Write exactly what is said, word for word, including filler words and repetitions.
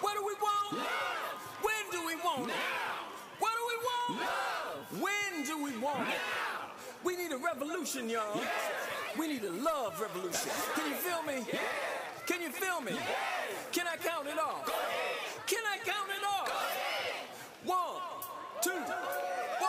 What do we want? Love. When do we want it? Now. What do we want? Love. When do we want it? Now. We need a revolution, y'all. Yeah. We need a love revolution. Can you feel me? Yeah. Can you feel me? Yeah. Can I count